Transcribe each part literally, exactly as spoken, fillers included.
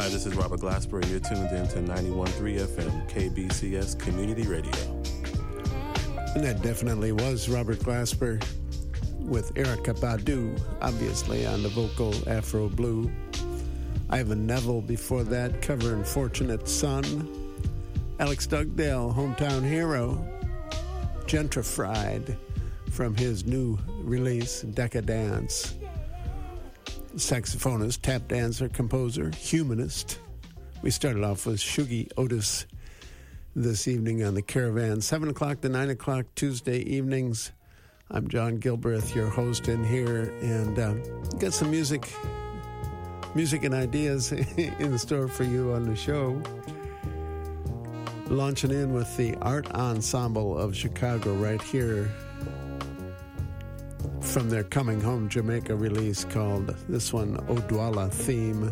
Hi, this is Robert Glasper, and you're tuned in to ninety-one point three F M K B C S Community Radio. And that definitely was Robert Glasper with Erykah Badu, obviously on the vocal Afro Blue. Ivan Neville before that, covering Fortunate Son. Alex Dugdale, Hometown Hero. Gentrified from his new release, Decadence. Saxophonist, tap dancer, composer, humanist. We started off with Shuggie Otis this evening on the Caravan, seven o'clock to nine o'clock Tuesday evenings. I'm John Gilbreth, your host in here, and uh, got some music, music and ideas in store for you on the show. Launching in with the Art Ensemble of Chicago right here from their Coming Home Jamaica release called this one, Odwalla Theme.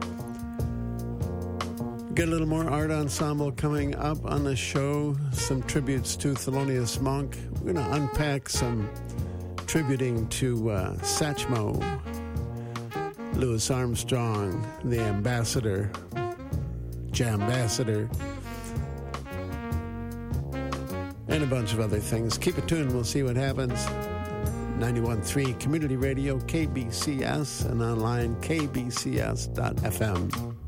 Get a little more Art Ensemble coming up on the show. Some tributes to Thelonious Monk. We're going to unpack some tributing to uh, Satchmo, Louis Armstrong, the Ambassador, Jambassador, and a bunch of other things. Keep it tuned. We'll see what happens. ninety-one point three Community Radio, K B C S, and online, k b c s dot f m.